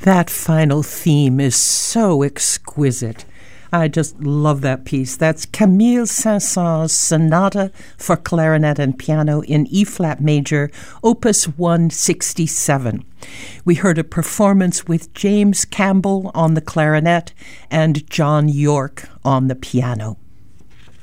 That final theme is so exquisite. I just love that piece. That's Camille Saint-Saëns' Sonata for Clarinet and Piano in E-flat major, Opus 167. We heard a performance with James Campbell on the clarinet and John York on the piano.